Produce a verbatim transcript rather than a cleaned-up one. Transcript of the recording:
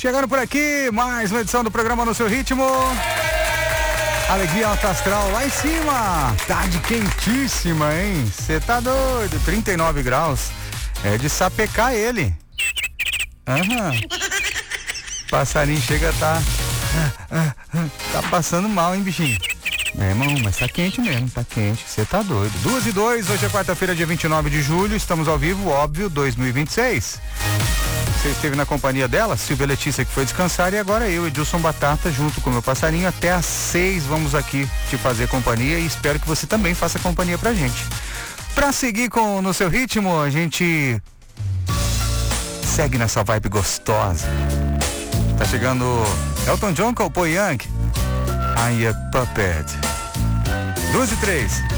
Chegando por aqui, mais uma edição do programa No Seu Ritmo. Alegria alta astral lá em cima. Tarde quentíssima, hein? Você tá doido? trinta e nove graus. É de sapecar ele. Aham. Passarinho chega, tá. Tá passando mal, hein, bichinho? É, irmão, mas tá quente mesmo, tá quente. Você tá doido. Duas e dois, hoje é quarta-feira, dia vinte e nove de julho. Estamos ao vivo, óbvio, dois mil e vinte e seis. Você esteve na companhia dela, Silvia Letícia, que foi descansar, e agora eu, Edilson Batata, junto com o meu passarinho, até às seis vamos aqui te fazer companhia e espero que você também faça companhia pra gente. Pra seguir com No Seu Ritmo, a gente segue nessa vibe gostosa. Tá chegando Elton John com o Poe Young. I a Puppet. Duas e três.